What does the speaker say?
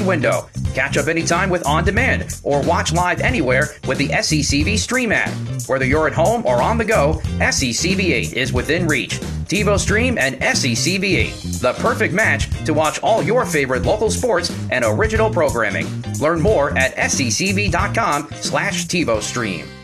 window. Catch up anytime with On Demand or watch live anywhere with the SECV Stream app. Whether you're at home or on the go, SECV8 is within reach. TiVo Stream and SECV8, the perfect match to watch all your favorite local sports and original programming. Learn more at secv.com/TiVo Stream.